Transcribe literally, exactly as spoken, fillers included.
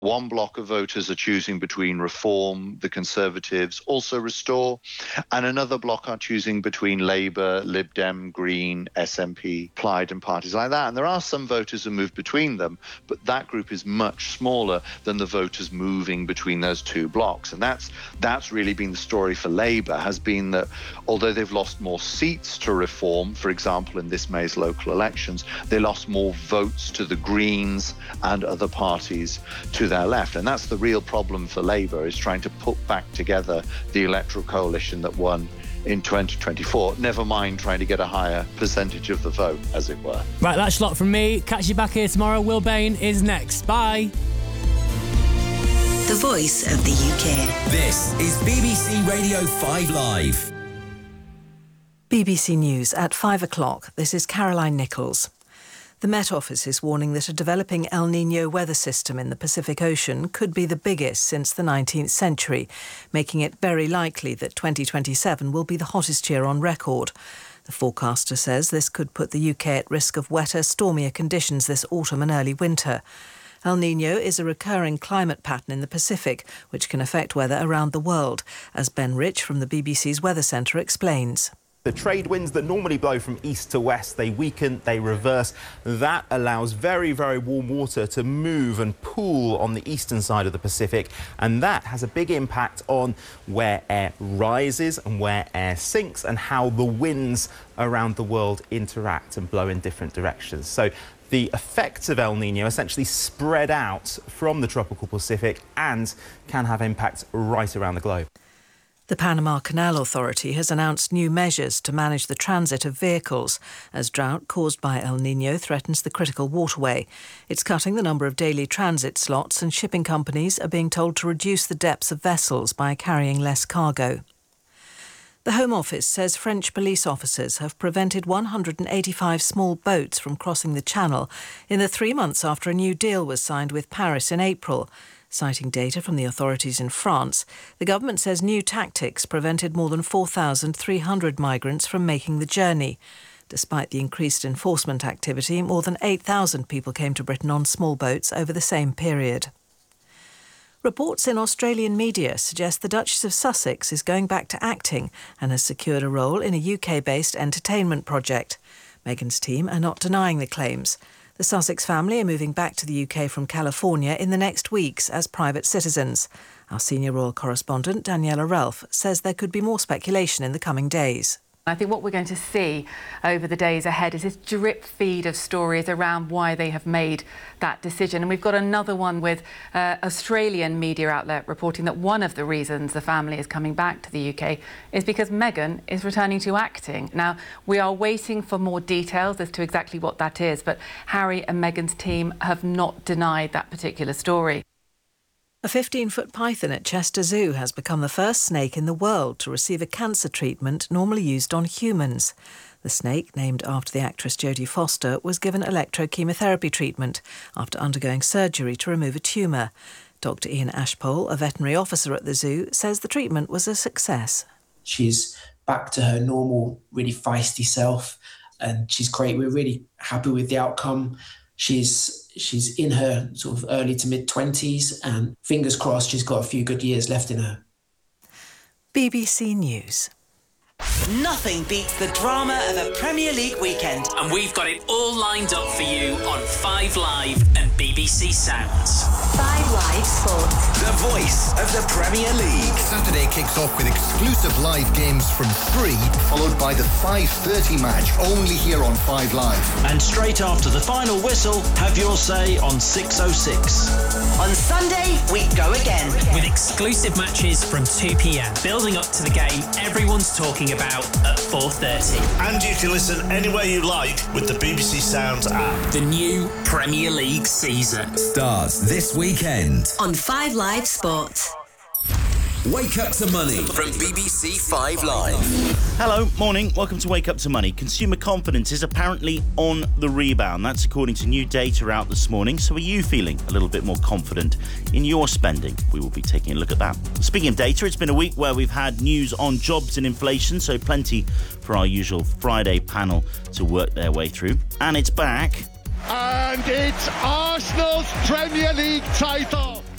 One block of voters are choosing between Reform, the Conservatives, also Restore, and another block are choosing between Labour, Lib Dem, Green, S N P, Plaid and parties like that. And there are some voters who move between them, but that group is much smaller than the voters moving between those two blocks. And that's that's really been the story for Labour, has been that although they've lost more seats to Reform, for example, in this May's local elections, they lost more votes to the Greens and other parties to their left. And that's the real problem for Labour, is trying to put back together the electoral coalition that won in twenty twenty-four, never mind trying to get a higher percentage of the vote, as it were. Right, that's a lot from me. Catch you back here tomorrow. Will Bain is next. Bye. The voice of the U K. This is B B C Radio five Live. B B C News at five o'clock. This is Caroline Nichols. The Met Office is warning that a developing El Niño weather system in the Pacific Ocean could be the biggest since the nineteenth century, making it very likely that twenty twenty-seven will be the hottest year on record. The forecaster says this could put the U K at risk of wetter, stormier conditions this autumn and early winter. El Niño is a recurring climate pattern in the Pacific, which can affect weather around the world, as Ben Rich from the B B C's Weather Centre explains. The trade winds that normally blow from east to west, they weaken, they reverse. That allows very, very warm water to move and pool on the eastern side of the Pacific, and that has a big impact on where air rises and where air sinks and how the winds around the world interact and blow in different directions. So the effects of El Niño essentially spread out from the tropical Pacific and can have impacts right around the globe. The Panama Canal Authority has announced new measures to manage the transit of vehicles as drought caused by El Niño threatens the critical waterway. It's cutting the number of daily transit slots, and shipping companies are being told to reduce the depths of vessels by carrying less cargo. The Home Office says French police officers have prevented one hundred eighty-five small boats from crossing the Channel in the three months after a new deal was signed with Paris in April. Citing data from the authorities in France, the government says new tactics prevented more than four thousand three hundred migrants from making the journey. Despite the increased enforcement activity, more than eight thousand people came to Britain on small boats over the same period. Reports in Australian media suggest the Duchess of Sussex is going back to acting and has secured a role in a U K-based entertainment project. Meghan's team are not denying the claims. The Sussex family are moving back to the U K from California in the next weeks as private citizens. Our senior royal correspondent, Daniela Ralph, says there could be more speculation in the coming days. I think what we're going to see over the days ahead is this drip feed of stories around why they have made that decision. And we've got another one with uh, Australian media outlet reporting that one of the reasons the family is coming back to the U K is because Meghan is returning to acting. Now, we are waiting for more details as to exactly what that is, but Harry and Meghan's team have not denied that particular story. A fifteen-foot python at Chester Zoo has become the first snake in the world to receive a cancer treatment normally used on humans. The snake, named after the actress Jodie Foster, was given electrochemotherapy treatment after undergoing surgery to remove a tumour. Doctor Ian Ashpole, a veterinary officer at the zoo, says the treatment was a success. She's back to her normal, really feisty self, and she's great. We're really happy with the outcome. She's she's in her sort of early to mid-twenties, and fingers crossed she's got a few good years left in her. B B C News. Nothing beats the drama of a Premier League weekend. And we've got it all lined up for you on five Live and B B C Sounds. five Live Sports. The voice of the Premier League. Saturday kicks off with exclusive live games from three, followed by the five thirty match, only here on five Live. And straight after the final whistle, have your say on six oh six. On Sunday, we go again. With exclusive matches from two p.m. Building up to the game everyone's talking about at four thirty. And you can listen anywhere you like with the B B C Sounds app. The new Premier League season starts this weekend on five Live Sports. Wake Up to Money from B B C five Live. Hello, morning. Welcome to Wake Up to Money. Consumer confidence is apparently on the rebound. That's according to new data out this morning. So are you feeling a little bit more confident in your spending? We will be taking a look at that. Speaking of data, it's been a week where we've had news on jobs and inflation, so plenty for our usual Friday panel to work their way through. And it's back. And it's Arsenal's Premier League title.